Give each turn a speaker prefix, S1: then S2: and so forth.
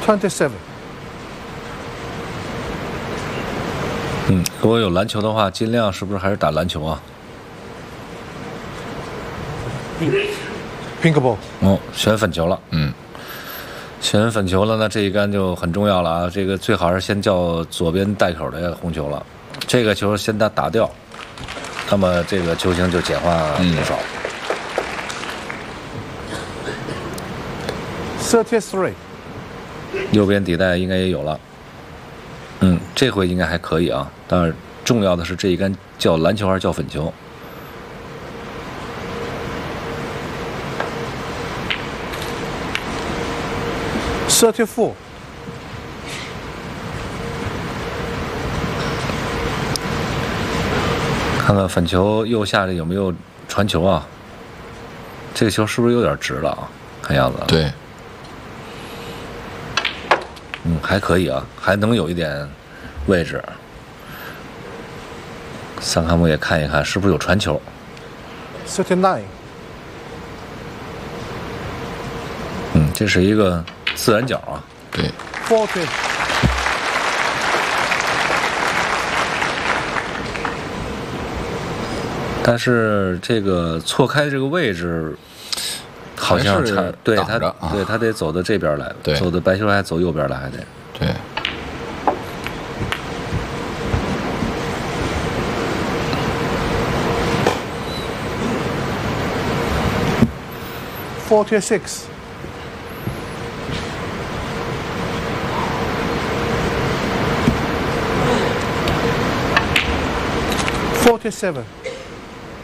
S1: 27.
S2: 如果有篮球的话，尽量是不是还是打篮球啊？
S1: Pink ball.
S2: 选粉球了。选粉球了，那这一杆就很重要了啊！这个最好是先叫左边带口的红球了。这个球先打掉，那么这个球形就简化不少。
S1: 33.
S2: 右边底带应该也有了。这回应该还可以啊。但是重要的是这一杆叫篮球还是叫粉球
S1: ？34.
S2: 看看粉球右下这有没有传球啊？这个球是不是有点直了啊？看样子。
S3: 对。
S2: 还可以啊，还能有一点位置。桑卡姆也看一看是不是有传球。
S1: 39.
S2: 这是一个自然角啊。
S3: 对。
S1: 40.
S2: 但是这个错开这个位置，好像差，对他得走到这边来，走到白球还走右边来，还得。
S3: 对。
S1: 46. 47.